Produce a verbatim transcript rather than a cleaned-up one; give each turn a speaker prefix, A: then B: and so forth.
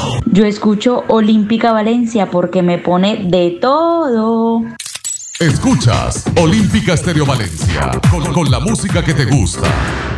A: Yo escucho Olímpica Valencia porque me pone de todo.
B: Escuchas Olímpica Estéreo Valencia con, con la música que te gusta.